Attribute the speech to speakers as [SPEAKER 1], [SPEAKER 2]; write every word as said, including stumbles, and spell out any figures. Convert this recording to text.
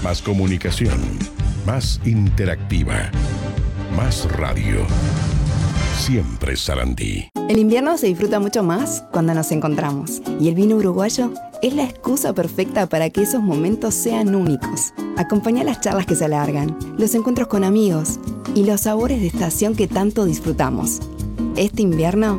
[SPEAKER 1] Más comunicación. Más interactiva. Más radio. Siempre Sarandí.
[SPEAKER 2] El invierno se disfruta mucho más cuando nos encontramos. Y el vino uruguayo es la excusa perfecta para que esos momentos sean únicos. Acompaña las charlas que se alargan, los encuentros con amigos y los sabores de estación que tanto disfrutamos. Este invierno,